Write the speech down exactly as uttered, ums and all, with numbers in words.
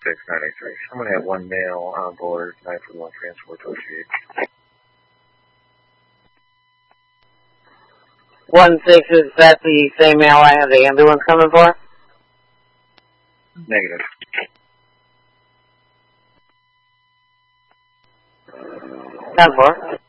six nine eight three. I'm going to have one male on board, nine foot one transport to proceed. One six, is that the same male I have the ambulance coming for? Negative. Ten four.